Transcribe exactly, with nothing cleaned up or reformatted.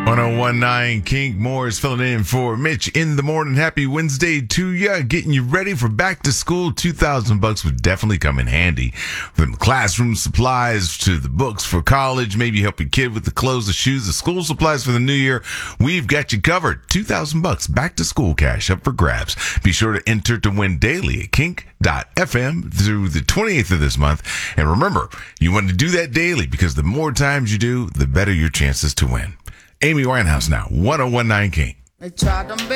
ten19 Kink Morris filling in for Mitch in the morning. Happy Wednesday to ya. Getting you ready for back to school. two thousand bucks would definitely come in handy. From classroom supplies to the books for college, maybe help your kid with the clothes, the shoes, the school supplies for the new year. We've got you covered. two thousand bucks back to school cash up for grabs. Be sure to enter to win daily at kink dot f m through the twenty-eighth of this month. And remember, you want to do that daily because the more times you do, the better your chances to win. Amy Winehouse now, ten nineteen Kink.